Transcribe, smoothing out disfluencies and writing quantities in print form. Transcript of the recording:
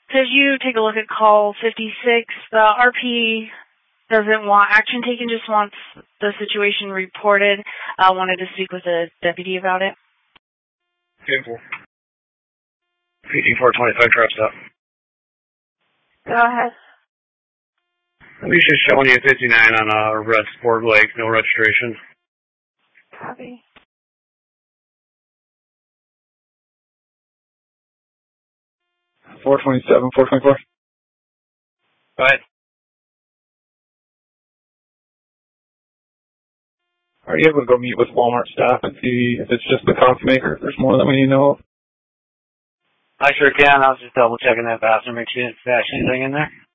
Could you take a look at call 56? The RP doesn't want action taken, just wants the situation reported. I wanted to speak with a deputy about it. Simple. PD 425 trucks up. Go ahead. He's just showing you 59 on a red Sport Lake, no registration. Copy. $427, $424. Go ahead. Are you able to go meet with Walmart staff and see if it's just the coffee maker, if there's more that we need to know of? I sure can. I was just double checking that bathroom, make sure you didn't stash anything in there.